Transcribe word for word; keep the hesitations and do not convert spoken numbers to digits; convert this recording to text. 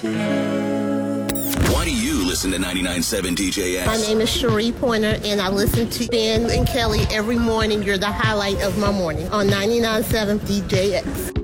Why do you listen to ninety-nine point seven D J X? My name is Cherie Pointer, and I listen to Ben and Kelly every morning. You're the highlight of my morning on ninety-nine point seven D J X.